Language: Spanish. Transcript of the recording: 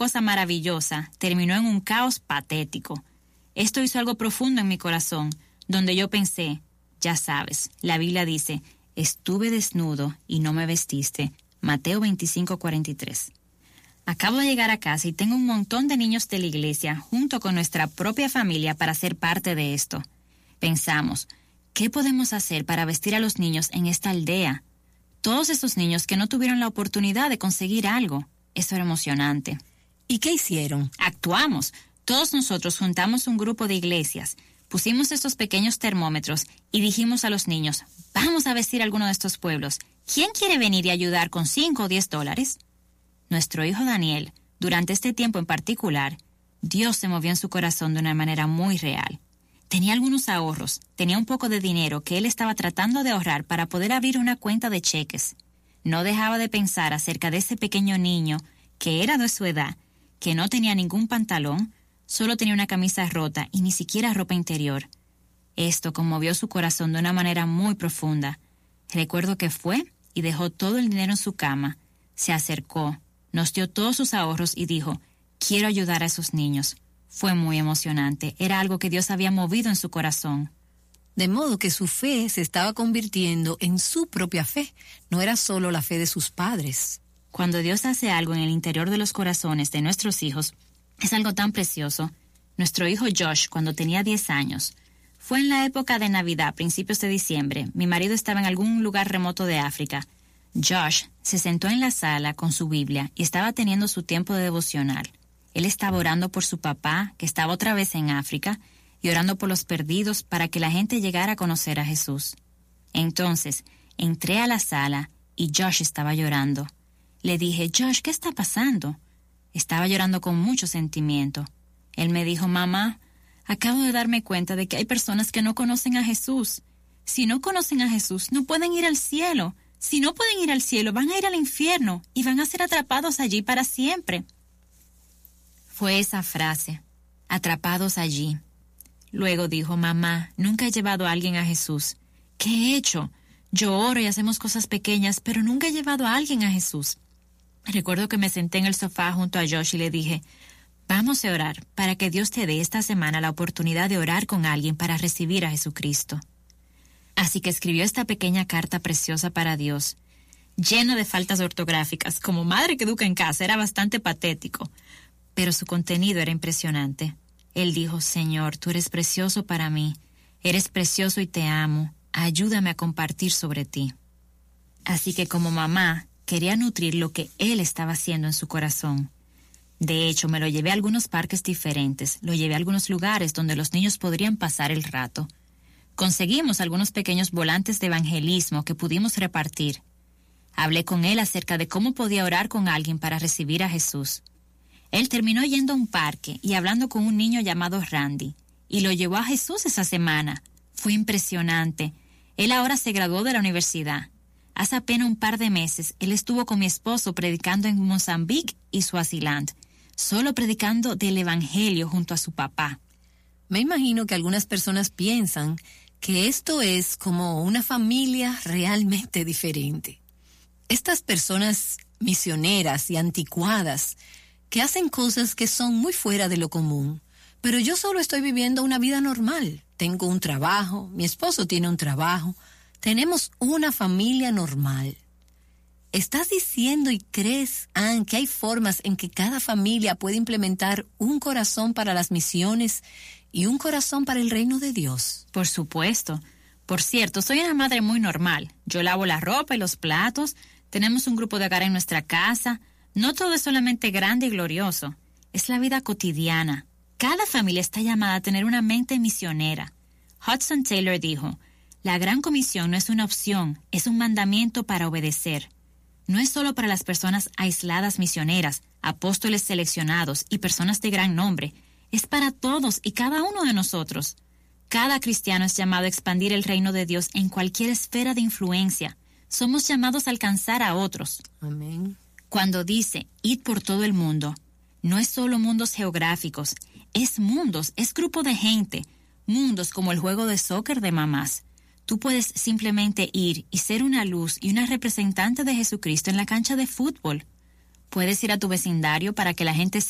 cosa maravillosa terminó en un caos patético. Esto hizo algo profundo en mi corazón, donde yo pensé, ya sabes, la Biblia dice, estuve desnudo y no me vestiste. Mateo 25:43. Acabo de llegar a casa y tengo un montón de niños de la iglesia junto con nuestra propia familia para ser parte de esto. Pensamos, ¿qué podemos hacer para vestir a los niños en esta aldea? Todos esos niños que no tuvieron la oportunidad de conseguir algo. Eso era emocionante. ¿Y qué hicieron? Actuamos. Todos nosotros juntamos un grupo de iglesias, pusimos estos pequeños termómetros y dijimos a los niños, vamos a vestir a alguno de estos pueblos. ¿Quién quiere venir y ayudar con $5 o $10? Nuestro hijo Daniel, durante este tiempo en particular, Dios se movió en su corazón de una manera muy real. Tenía algunos ahorros, tenía un poco de dinero que él estaba tratando de ahorrar para poder abrir una cuenta de cheques. No dejaba de pensar acerca de ese pequeño niño que era de su edad, que no tenía ningún pantalón, solo tenía una camisa rota y ni siquiera ropa interior. Esto conmovió su corazón de una manera muy profunda. Recuerdo que fue y dejó todo el dinero en su cama. Se acercó, nos dio todos sus ahorros y dijo, quiero ayudar a esos niños. Fue muy emocionante. Era algo que Dios había movido en su corazón. De modo que su fe se estaba convirtiendo en su propia fe. No era solo la fe de sus padres. Cuando Dios hace algo en el interior de los corazones de nuestros hijos, es algo tan precioso. Nuestro hijo Josh, cuando tenía 10 años, fue en la época de Navidad, principios de diciembre. Mi marido estaba en algún lugar remoto de África. Josh se sentó en la sala con su Biblia y estaba teniendo su tiempo de devocional. Él estaba orando por su papá, que estaba otra vez en África, y orando por los perdidos para que la gente llegara a conocer a Jesús. Entonces, entré a la sala y Josh estaba llorando. Le dije, Josh, ¿qué está pasando? Estaba llorando con mucho sentimiento. Él me dijo, mamá, acabo de darme cuenta de que hay personas que no conocen a Jesús. Si no conocen a Jesús, no pueden ir al cielo. Si no pueden ir al cielo, van a ir al infierno y van a ser atrapados allí para siempre. Fue esa frase, atrapados allí. Luego dijo, mamá, nunca he llevado a alguien a Jesús. ¿Qué he hecho? Yo oro y hacemos cosas pequeñas, pero nunca he llevado a alguien a Jesús. Recuerdo que me senté en el sofá junto a Josh y le dije, vamos a orar para que Dios te dé esta semana la oportunidad de orar con alguien para recibir a Jesucristo. Así que escribió esta pequeña carta preciosa para Dios, llena de faltas ortográficas. Como madre que educa en casa, era bastante patético, pero su contenido era impresionante. Él dijo, Señor, tú eres precioso para mí, eres precioso y te amo, ayúdame a compartir sobre ti. Así que como mamá, quería nutrir lo que él estaba haciendo en su corazón. De hecho, me lo llevé a algunos parques diferentes, lo llevé a algunos lugares donde los niños podrían pasar el rato. Conseguimos algunos pequeños volantes de evangelismo que pudimos repartir. Hablé con él acerca de cómo podía orar con alguien para recibir a Jesús. Él terminó yendo a un parque y hablando con un niño llamado Randy, y lo llevó a Jesús esa semana. Fue impresionante. Él ahora se graduó de la universidad. Hace apenas un par de meses, él estuvo con mi esposo predicando en Mozambique y Swaziland, solo predicando del Evangelio junto a su papá. Me imagino que algunas personas piensan que esto es como una familia realmente diferente. Estas personas misioneras y anticuadas que hacen cosas que son muy fuera de lo común, pero yo solo estoy viviendo una vida normal. Tengo un trabajo, mi esposo tiene un trabajo, tenemos una familia normal. ¿Estás diciendo y crees, Ann, que hay formas en que cada familia puede implementar un corazón para las misiones y un corazón para el reino de Dios? Por supuesto. Por cierto, soy una madre muy normal. Yo lavo la ropa y los platos, tenemos un grupo de hogar en nuestra casa. No todo es solamente grande y glorioso. Es la vida cotidiana. Cada familia está llamada a tener una mente misionera. Hudson Taylor dijo, la gran comisión no es una opción, es un mandamiento para obedecer. No es solo para las personas aisladas misioneras, apóstoles seleccionados y personas de gran nombre. Es para todos y cada uno de nosotros. Cada cristiano es llamado a expandir el reino de Dios en cualquier esfera de influencia. Somos llamados a alcanzar a otros. Amén. Cuando dice, id por todo el mundo, no es solo mundos geográficos, es mundos, es grupo de gente, mundos como el juego de soccer de mamás. Tú puedes simplemente ir y ser una luz y una representante de Jesucristo en la cancha de fútbol. Puedes ir a tu vecindario para que la gente